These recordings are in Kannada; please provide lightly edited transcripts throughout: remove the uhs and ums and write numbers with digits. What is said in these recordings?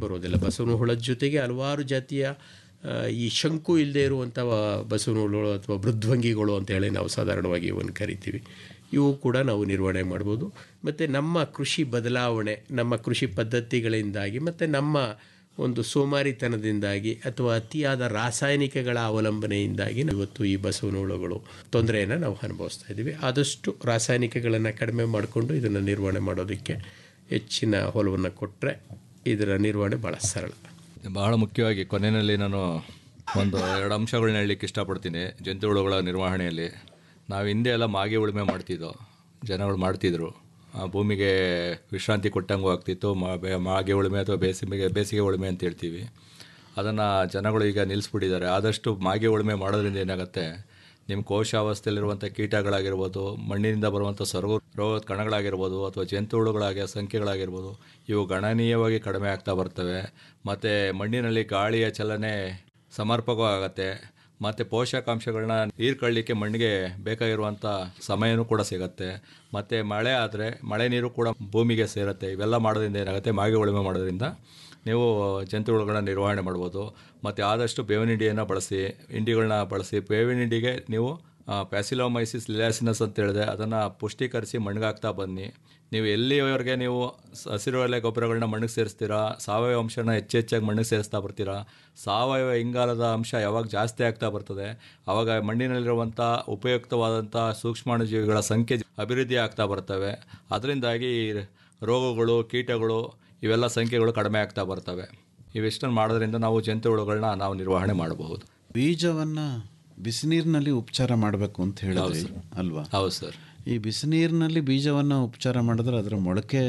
ಬರೋದಿಲ್ಲ. ಬಸವನ ಹುಳದ ಜೊತೆಗೆ ಹಲವಾರು ಜಾತಿಯ ಈ ಶಂಕು ಇಲ್ಲದೆ ಇರುವಂಥ ಬಸವನ ಹುಳುಗಳು ಅಥವಾ ಮೃದ್ವಂಗಿಗಳು ಅಂತೇಳಿ ನಾವು ಸಾಧಾರಣವಾಗಿ ಇವನ್ನು ಕರಿತೀವಿ. ಇವು ಕೂಡ ನಾವು ನಿರ್ವಹಣೆ ಮಾಡ್ಬೋದು. ಮತ್ತು ನಮ್ಮ ಕೃಷಿ ಬದಲಾವಣೆ, ನಮ್ಮ ಕೃಷಿ ಪದ್ಧತಿಗಳಿಂದಾಗಿ ಮತ್ತು ನಮ್ಮ ಒಂದು ಸೋಮಾರಿತನದಿಂದಾಗಿ ಅಥವಾ ಅತಿಯಾದ ರಾಸಾಯನಿಕಗಳ ಅವಲಂಬನೆಯಿಂದಾಗಿ ಇವತ್ತು ಈ ಬಸವನ ಹುಳುಗಳು ತೊಂದರೆಯನ್ನು ನಾವು ಅನುಭವಿಸ್ತಾ ಇದ್ದೀವಿ. ಆದಷ್ಟು ರಾಸಾಯನಿಕಗಳನ್ನು ಕಡಿಮೆ ಮಾಡಿಕೊಂಡು ಇದನ್ನು ನಿರ್ವಹಣೆ ಮಾಡೋದಕ್ಕೆ ಹೆಚ್ಚಿನ ಒಲವನ್ನು ಕೊಟ್ಟರೆ ಇದರ ನಿರ್ವಹಣೆ ಭಾಳ ಸರಳ. ಬಹಳ ಮುಖ್ಯವಾಗಿ ಕೊನೆಯಲ್ಲಿ ನಾನು ಒಂದು 2 ಅಂಶಗಳನ್ನ ಹೇಳಲಿಕ್ಕೆ ಇಷ್ಟಪಡ್ತೀನಿ. ಜಂತು ಹುಳುಗಳ ನಿರ್ವಹಣೆಯಲ್ಲಿ ನಾವು ಹಿಂದೆ ಎಲ್ಲ ಮಾಗೆ ಉಳುಮೆ ಮಾಡ್ತಿದ್ದೋ, ಜನಗಳು ಮಾಡ್ತಿದ್ರು. ಭೂಮಿಗೆ ವಿಶ್ರಾಂತಿ ಕೊಟ್ಟಂಗೂ ಆಗ್ತಿತ್ತು. ಮಾಗೆ ಉಳುಮೆ ಅಥವಾ ಬೇಸಿಗೆ ಉಳುಮೆ ಅಂತ ಹೇಳ್ತೀವಿ. ಅದನ್ನು ಜನಗಳು ಈಗ ನಿಲ್ಲಿಸ್ಬಿಟ್ಟಿದ್ದಾರೆ. ಆದಷ್ಟು ಮಾಗೆ ಉಳುಮೆ ಮಾಡೋದ್ರಿಂದ ಏನಾಗುತ್ತೆ, ನಿಮ್ಮ ಕೋಶಾವಸ್ಥೆಯಲ್ಲಿರುವಂಥ ಕೀಟಗಳಾಗಿರ್ಬೋದು, ಮಣ್ಣಿನಿಂದ ಬರುವಂಥ ರೋಗದ ಕಣಗಳಾಗಿರ್ಬೋದು ಅಥವಾ ಜಂತು ಹುಳುಗಳಾಗಿ ಸಂಖ್ಯೆಗಳಾಗಿರ್ಬೋದು, ಇವು ಗಣನೀಯವಾಗಿ ಕಡಿಮೆ ಆಗ್ತಾ ಬರ್ತವೆ. ಮತ್ತು ಮಣ್ಣಿನಲ್ಲಿ ಗಾಳಿಯ ಚಲನೆ ಸಮರ್ಪಕವಾಗತ್ತೆ. ಮತ್ತು ಪೋಷಕಾಂಶಗಳನ್ನ ಹೀರ್ಕೊಳ್ಳಿಕ್ಕೆ ಮಣ್ಣಿಗೆ ಬೇಕಾಗಿರುವಂಥ ಸಮಯನೂ ಕೂಡ ಸಿಗುತ್ತೆ. ಮತ್ತು ಮಳೆ ಆದರೆ ಮಳೆ ನೀರು ಕೂಡ ಭೂಮಿಗೆ ಸೇರುತ್ತೆ. ಇವೆಲ್ಲ ಮಾಡೋದ್ರಿಂದ ಏನಾಗುತ್ತೆ, ಮಾಗೆ ಉಳುಮೆ ಮಾಡೋದ್ರಿಂದ ನೀವು ಜಂತುಹುಳುಗಳನ್ನ ನಿರ್ವಹಣೆ ಮಾಡ್ಬೋದು. ಮತ್ತು ಆದಷ್ಟು ಬೇವಿನ ಹಿಂಡಿಯನ್ನು ಬಳಸಿ, ಹಿಂಡಿಗಳನ್ನ ಬಳಸಿ. ಬೇವಿನ ಹಿಂಡಿಗೆ ನೀವು ಪ್ಯಾಸಿಲೋಮೈಸಿಸ್ ಲಿಲಾಸಿನಸ್ ಅಂತ ಹೇಳಿದೆ, ಅದನ್ನು ಪುಷ್ಟೀಕರಿಸಿ ಮಣ್ಣಿಗಾಗ್ತಾ ಬನ್ನಿ. ನೀವು ಎಲ್ಲಿವರೆಗೆ ನೀವು ಹಸಿರು ಎಲೆ ಗೊಬ್ಬರಗಳನ್ನ ಮಣ್ಣಿಗೆ ಸೇರಿಸ್ತೀರಾ, ಸಾವಯವ ಅಂಶನ ಹೆಚ್ಚೆಚ್ಚಾಗಿ ಮಣ್ಣಿಗೆ ಸೇರಿಸ್ತಾ ಬರ್ತೀರಾ, ಸಾವಯವ ಇಂಗಾಲದ ಅಂಶ ಯಾವಾಗ ಜಾಸ್ತಿ ಆಗ್ತಾ ಬರ್ತದೆ ಆವಾಗ ಮಣ್ಣಿನಲ್ಲಿರುವಂಥ ಉಪಯುಕ್ತವಾದಂಥ ಸೂಕ್ಷ್ಮಾಣುಜೀವಿಗಳ ಸಂಖ್ಯೆ ಅಭಿವೃದ್ಧಿ ಆಗ್ತಾ ಬರ್ತವೆ. ಅದರಿಂದಾಗಿ ರೋಗಗಳು, ಕೀಟಗಳು ಇವೆಲ್ಲ ಸಂಖ್ಯೆಗಳು ಕಡಿಮೆ ಆಗ್ತಾ ಬರ್ತವೆ. ಇವೆಷ್ಟನ್ನು ಮಾಡೋದ್ರಿಂದ ನಾವು ಜಂತುಹುಳುಗಳನ್ನ ನಾವು ನಿರ್ವಹಣೆ ಮಾಡಬಹುದು. ಬೀಜವನ್ನು ಬಿಸಿನೀರಿನಲ್ಲಿ ಉಪಚಾರ ಮಾಡಬೇಕು ಅಂತ ಹೇಳಿದ್ರಿ ಅಲ್ವಾ? ಹೌದು ಸರ್. ಈ ಬಿಸಿನೀರಿನಲ್ಲಿ ಬೀಜವನ್ನು ಉಪಚಾರ ಮಾಡಿದ್ರೆ ಅದರ ಮೊಳಕೆ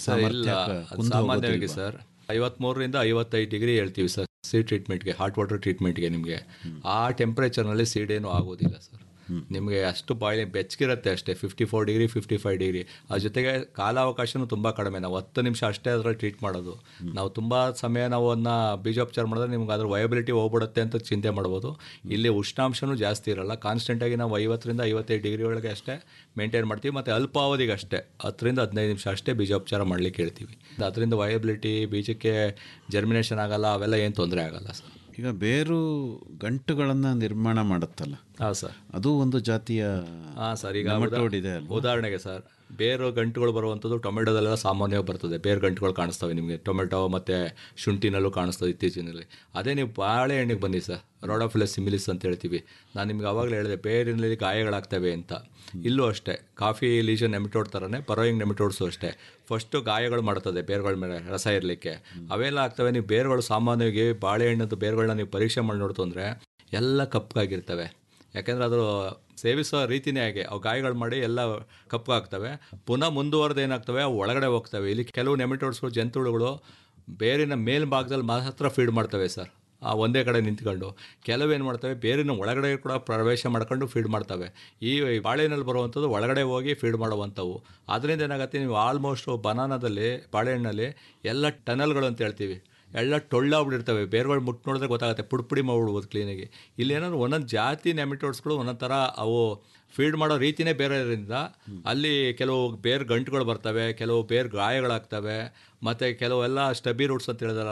ಸಾಮಾನ್ಯವಾಗಿ ಸರ್ 53ರಿಂದ 55 ಡಿಗ್ರಿ ಹೇಳ್ತೀವಿ ಸರ್ ಸೀಡ್ ಟ್ರೀಟ್ಮೆಂಟ್ಗೆ, ಹಾಟ್ ವಾಟರ್ ಟ್ರೀಟ್ಮೆಂಟ್ಗೆ. ನಿಮಗೆ ಆ ಟೆಂಪ್ರೇಚರ್ನಲ್ಲಿ ಸೀಡ್ ಏನೂ ಆಗೋದಿಲ್ಲ ಸರ್. ನಿಮಗೆ ಅಷ್ಟು ಬಾಯಿ ಬೆಚ್ಚಗಿರುತ್ತೆ ಅಷ್ಟೇ, 54 ಡಿಗ್ರಿ 55 ಡಿಗ್ರಿ. ಅದ್ರ ಜೊತೆಗೆ ಕಾಲಾವಕಾಶನೂ ತುಂಬ ಕಡಿಮೆ. ನಾವು 10 ನಿಮಿಷ ಅಷ್ಟೇ ಅದರಲ್ಲಿ ಟ್ರೀಟ್ ಮಾಡೋದು. ನಾವು ತುಂಬ ಸಮಯ ನಾವು ಅದನ್ನ ಬೀಜೋಪಚಾರ ಮಾಡಿದ್ರೆ ನಿಮ್ಗೆ ಅದ್ರ ವಯಬಿಲಿಟಿ ಹೋಗ್ಬಿಡುತ್ತೆ ಅಂತ ಚಿಂತೆ ಮಾಡ್ಬೋದು. ಇಲ್ಲಿ ಉಷ್ಣಾಂಶನೂ ಜಾಸ್ತಿ ಇರಲ್ಲ. ಕಾನ್ಸ್ಟೆಂಟಾಗಿ ನಾವು 50ರಿಂದ 55 ಡಿಗ್ರಿ ಒಳಗೆ ಅಷ್ಟೇ ಮೇಂಟೈನ್ ಮಾಡ್ತೀವಿ. ಮತ್ತು ಅಲ್ಪಾವಧಿಗೆ ಅಷ್ಟೇ 10ರಿಂದ 15 ನಿಮಿಷ ಅಷ್ಟೇ ಬೀಜೋಪಚಾರ ಮಾಡಲಿಕ್ಕೆ ಹೇಳ್ತೀವಿ. ಅದರಿಂದ ವಯಬಿಲಿಟಿ, ಬೀಜಕ್ಕೆ ಜರ್ಮಿನೇಷನ್ ಆಗಲ್ಲ, ಅವೆಲ್ಲ ಏನು ತೊಂದರೆ ಆಗಲ್ಲ ಸರ್. ಈಗ ಬೇರು ಗಂಟುಗಳನ್ನು ನಿರ್ಮಾಣ ಮಾಡುತ್ತಲ್ಲ, ಹಾಂ ಸರ್, ಅದು ಒಂದು ಜಾತಿಯ ಸರ್. ಈಗ ಉದಾಹರಣೆಗೆ ಸರ್, ಬೇರು ಗಂಟುಗಳು ಬರುವಂಥದ್ದು ಟೊಮೆಟೊದಲ್ಲೆಲ್ಲ ಸಾಮಾನ್ಯವಾಗಿ ಬರ್ತದೆ. ಬೇರು ಗಂಟುಗಳು ಕಾಣಿಸ್ತವೆ ನಿಮಗೆ, ಟೊಮೆಟೊ ಮತ್ತು ಶುಂಠಿನಲ್ಲೂ ಕಾಣಿಸ್ತದೆ ಇತ್ತೀಚಿನಲ್ಲಿ. ಅದೇ ನೀವು ಬಾಳೆಹಣ್ಣಿಗೆ ಬನ್ನಿ ಸರ್, ರೋಡೋಫಿಲಸ್ ಸಿಮಿಲಿಸ್ ಅಂತ ಹೇಳ್ತೀವಿ. ನಾನು ನಿಮ್ಗೆ ಆವಾಗಲೇ ಹೇಳಿದೆ ಬೇರಿನಲ್ಲಿ ಗಾಯಗಳಾಗ್ತವೆ ಅಂತ. ಇಲ್ಲೂ ಅಷ್ಟೇ, ಕಾಫಿ ಲೀಜನ್ ನೆಮಿಟೋಡ್ ಥರನೇ ಪರೋಯಿಂಗ್ ನೆಮಿಟೋಡ್ಸು ಅಷ್ಟೇ. ಫಸ್ಟು ಗಾಯಗಳು ಮಾಡ್ತದೆ ಬೇರುಗಳ ಮೇಲೆ ರಸ ಇರಲಿಕ್ಕೆ, ಅವೆಲ್ಲ ಆಗ್ತವೆ. ನೀವು ಬೇರುಗಳು ಸಾಮಾನ್ಯವಾಗಿ ಬಾಳೆಹಣ್ಣದ್ದು ಬೇರುಗಳನ್ನ ನೀವು ಪರೀಕ್ಷೆ ಮಾಡಿ ನೋಡ್ತು ಅಂದರೆ ಎಲ್ಲ ಕಪ್ಪಗಾಗಿರ್ತವೆ. ಯಾಕೆಂದರೆ ಅದು ಸೇವಿಸೋ ರೀತಿಯೇ ಹಾಗೆ, ಅವು ಗಾಯಗಳು ಮಾಡಿ ಎಲ್ಲ ಕಪ್ಪಗಾಗ್ತವೆ. ಪುನಃ ಮುಂದುವರೆದು ಏನಾಗ್ತವೆ, ಅವು ಒಳಗಡೆ ಹೋಗ್ತವೆ. ಇಲ್ಲಿ ಕೆಲವು ನೆಮಿಟೋಡ್ಸ್ಗಳು, ಜಂತುಹುಳುಗಳು ಬೇರಿನ ಮೇಲ್ಭಾಗದಲ್ಲಿ ಮಾತ್ರ ಫೀಡ್ ಮಾಡ್ತವೆ ಸರ್, ಒಂದೇ ಕಡೆ ನಿಂತ್ಕೊಂಡು. ಕೆಲವೇನು ಮಾಡ್ತವೆ, ಬೇರಿನ ಒಳಗಡೆ ಕೂಡ ಪ್ರವೇಶ ಮಾಡ್ಕೊಂಡು ಫೀಡ್ ಮಾಡ್ತವೆ. ಈ ಬಾಳೆಹಣ್ಣಲ್ಲಿ ಬರುವಂಥದ್ದು ಒಳಗಡೆ ಹೋಗಿ ಫೀಡ್ ಮಾಡುವಂಥವು. ಅದರಿಂದ ಏನಾಗುತ್ತೆ, ನೀವು ಆಲ್ಮೋಸ್ಟ್ ಬನಾನಾದಲ್ಲಿ, ಬಾಳೆಹಣ್ಣಲ್ಲಿ ಎಲ್ಲ ಟನಲ್ಗಳು ಅಂತ ಹೇಳ್ತೀವಿ, ಎಲ್ಲ ಟೊಳ್ಳಾಗ್ಬಿಟ್ಟಿರ್ತವೆ. ಬೇರುಗಳು ಮುಟ್ಟು ನೋಡಿದ್ರೆ ಗೊತ್ತಾಗುತ್ತೆ, ಪುಡಿ ಮಾಡ್ಬಿಡ್ಬೋದು ಕ್ಲೀನಾಗಿ. ಇಲ್ಲಿ ಏನಾದ್ರು ಒಂದೊಂದು ಜಾತಿ ನೆಮಿಟೋಡ್ಸ್ಗಳು ಒಂದೊಂದು ಥರ ಅವು ಫೀಡ್ ಮಾಡೋ ರೀತಿಯೇ ಬೇರೆ ಇರೋದ್ರಿಂದ ಅಲ್ಲಿ ಕೆಲವು ಬೇರು ಗಂಟುಗಳು ಬರ್ತವೆ, ಕೆಲವು ಬೇರು ಗಾಯಗಳಾಗ್ತವೆ. ಮತ್ತು ಕೆಲವೆಲ್ಲ ಸ್ಟಬಿ ರೂಟ್ಸ್ ಅಂತ ಹೇಳಿದಾರ,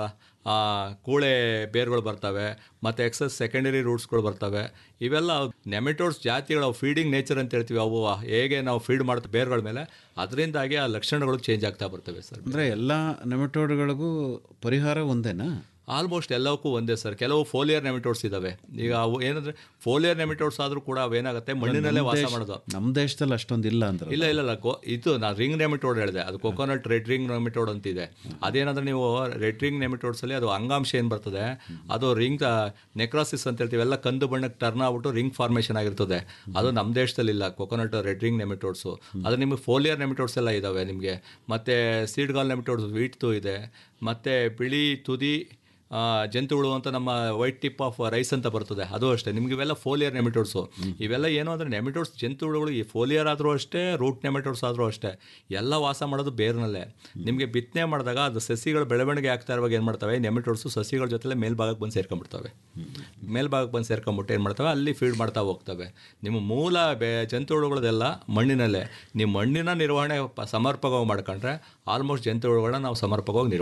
ಕೂಳೆ ಬೇರುಗಳು ಬರ್ತವೆ. ಮತ್ತು ಎಕ್ಸಸ್ ಸೆಕೆಂಡರಿ ರೂಟ್ಸ್ಗಳು ಬರ್ತವೆ. ಇವೆಲ್ಲ ನೆಮಿಟೋಡ್ಸ್ ಜಾತಿಗಳು, ಫೀಡಿಂಗ್ ನೇಚರ್ ಅಂತ ಹೇಳ್ತೀವಿ. ಅವು ಹೇಗೆ ನಾವು ಫೀಡ್ ಮಾಡ್ತೀವಿ ಬೇರುಗಳ ಮೇಲೆ, ಅದರಿಂದಾಗಿ ಆ ಲಕ್ಷಣಗಳು ಚೇಂಜ್ ಆಗ್ತಾ ಬರ್ತವೆ ಸರ್. ಅಂದರೆ ಎಲ್ಲ ನೆಮಿಟೋಡ್ಗಳಿಗೂ ಪರಿಹಾರ ಒಂದೇನಾ? ಆಲ್ಮೋಸ್ಟ್ ಎಲ್ಲವಕ್ಕೂ ಒಂದೇ ಸರ್. ಕೆಲವು ಫೋಲಿಯರ್ ನೆಮಿಟೋಡ್ಸ್ ಇದ್ದಾವೆ. ಈಗ ಅವು ಏನಂದರೆ ಫೋಲಿಯರ್ ನೆಮಿಟೋಡ್ಸ್ ಆದರೂ ಕೂಡ ಅವೇನಾಗುತ್ತೆ, ಮಣ್ಣಿನಲ್ಲೇ ವಾಸ ಮಾಡೋದು. ನಮ್ಮ ದೇಶದಲ್ಲಿ ಅಷ್ಟೊಂದಿಲ್ಲ ಅಂದ್ರೆ ಇಲ್ಲ ಇದು ನಾನು ರಿಂಗ್ ನೆಮಿಟೋಡ್ ಹೇಳಿದೆ, ಅದು ಕೊಕೊನಟ್ ರೆಡ್ ರಿಂಗ್ ನೆಮಿಟೋಡ್ ಅಂತಿದೆ. ಅದೇನಂದ್ರೆ ನೀವು ರೆಡ್ ರಿಂಗ್ ನೆಮಿಟೋಡ್ಸಲ್ಲಿ ಅದು ಅಂಗಾಂಶ ಏನು ಬರ್ತದೆ, ಅದು ರಿಂಗ್ ನೆಕ್ರಾಸಿಸ್ ಅಂತ ಹೇಳ್ತೀವಿ, ಎಲ್ಲ ಕಂದು ಬಣ್ಣಕ್ಕೆ ಟರ್ನ್ ಆಗ್ಬಿಟ್ಟು ರಿಂಗ್ ಫಾರ್ಮೇಷನ್ ಆಗಿರ್ತದೆ. ಅದು ನಮ್ಮ ದೇಶದಲ್ಲಿಲ್ಲ ಕೊಕೊನಟ್ ರೆಡ್ ರಿಂಗ್ ನೆಮಿಟೋಡ್ಸು. ಅದು ನಿಮಗೆ ಫೋಲಿಯರ್ ನೆಮಿಟೋಡ್ಸ್ ಎಲ್ಲ ಇದ್ದಾವೆ ನಿಮಗೆ. ಮತ್ತು ಸೀಡ್ಗಾಲ್ ನೆಮಿಟೋಡ್ಸ್ ವೀಟ್ದು ಇದೆ. ಮತ್ತು ಬಿಳಿ ತುದಿ ಜಂತುಹುಳು ಅಂತ ನಮ್ಮ ವೈಟ್ ಟಿಪ್ ಆಫ್ ರೈಸ್ ಅಂತ ಬರ್ತದೆ, ಅದು ಅಷ್ಟೇ. ನಿಮ್ಗೆ ಇವೆಲ್ಲ ಫೋಲಿಯರ್ ನೆಮಿಟೋಡ್ಸು. ಇವೆಲ್ಲ ಏನು ಅಂದರೆ ನೆಮಿಟೋಡ್ಸ್ ಜಂತುಹುಳುಗಳು, ಈ ಫೋಲಿಯರ್ ಆದರೂ ಅಷ್ಟೇ, ರೂಟ್ ನೆಮಿಟೋಡ್ಸ್ ಆದರೂ ಅಷ್ಟೇ, ಎಲ್ಲ ವಾಸ ಮಾಡೋದು ಬೇರ್ನಲ್ಲೇ. ನಿಮಗೆ ಬಿತ್ತನೆ ಮಾಡಿದಾಗ ಅದು ಸಸಿಗಳು ಬೆಳವಣಿಗೆ ಆಗ್ತಾ ಇರುವಾಗ ಏನು ಮಾಡ್ತವೆ, ನೆಮಿಟೋಡ್ಸು ಸಸಿಗಳ ಜೊತೆ ಮೇಲ್ಭಾಗಕ್ಕೆ ಬಂದು ಸೇರ್ಕೊಂಡ್ಬಿಡ್ತವೆ. ಮೇಲ್ಭಾಗಕ್ಕೆ ಬಂದು ಸೇರ್ಕೊಂಡ್ಬಿಟ್ಟು ಏನು ಮಾಡ್ತವೆ, ಅಲ್ಲಿ ಫೀಡ್ ಮಾಡ್ತಾ ಹೋಗ್ತವೆ. ನಿಮ್ಮ ಮೂಲ ಜಂತುಹುಳುಗಳದೆಲ್ಲ ಮಣ್ಣಿನಲ್ಲೇ. ನೀವು ಮಣ್ಣಿನ ನಿರ್ವಹಣೆ ಸಮರ್ಪಕವಾಗಿ ಮಾಡ್ಕೊಂಡ್ರೆ ಆಲ್ಮೋಸ್ಟ್ ಜಂತುಹುಳುಗಳನ್ನ ನಾವು ಸಮರ್ಪಕವಾಗಿ ನಿರ್ವಹಣೆ